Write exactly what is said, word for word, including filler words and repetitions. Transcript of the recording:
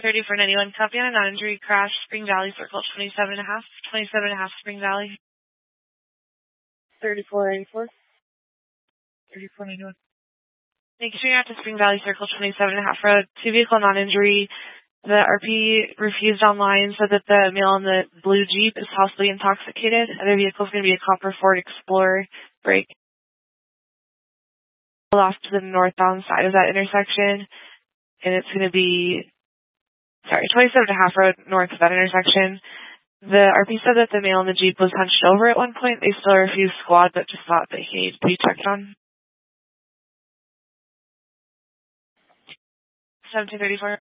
thirty-four ninety-one, copy on a non-injury crash, Spring Valley Circle, twenty-seven and a half, twenty-seven and a half, Spring Valley. thirty-four eighty-four. thirty-four ninety-one. Make sure you're at the Spring Valley Circle, twenty-seven and a half road, two vehicle non-injury. The R P refused online, said that the male in the blue Jeep is possibly intoxicated. Other vehicle is going to be a copper Ford Explorer brake. Off to the northbound side of that intersection, and it's going to be, sorry, twenty-seven and a half road north of that intersection. The R P said that the male in the Jeep was hunched over at one point. They still refused squad, but just thought that he needed to be checked on. seventeen thirty-four.